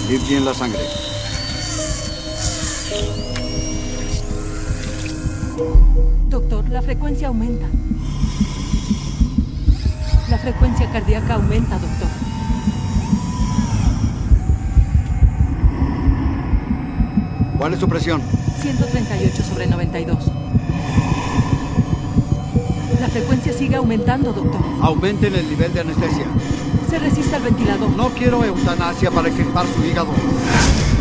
Ir bien la sangre. Doctor, la frecuencia aumenta. La frecuencia cardíaca aumenta, doctor. ¿Cuál es su presión? 138/92. La frecuencia sigue aumentando, doctor. Aumenten el nivel de anestesia. Se resiste al ventilador. No quiero eutanasia para extirpar su hígado.